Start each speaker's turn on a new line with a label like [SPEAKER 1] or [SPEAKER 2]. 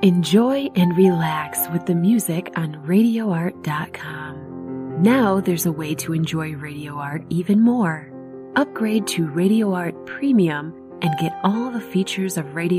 [SPEAKER 1] Enjoy and relax with the music on RadioArt.com. Now there's a way to enjoy Radio Art even more. Upgrade to Radio Art Premium and get all the features of Radio